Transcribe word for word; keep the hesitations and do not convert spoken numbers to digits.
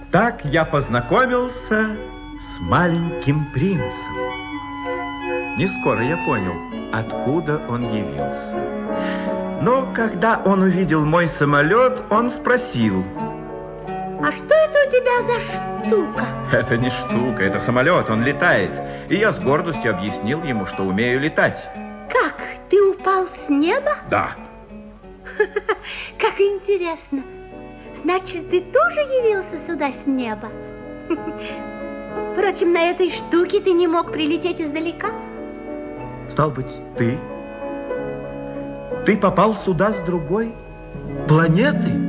Так я познакомился с маленьким принцем. Не скоро я понял, откуда он явился. Но когда он увидел мой самолет, он спросил: а что это у тебя за штука? Это не штука, это самолет, он летает. И я с гордостью объяснил ему, что умею летать. Как? Ты упал с неба? Да. Как интересно. Значит, ты тоже явился сюда с неба? Впрочем, на этой штуке ты не мог прилететь издалека? Стал быть, ты? Ты попал сюда с другой планеты?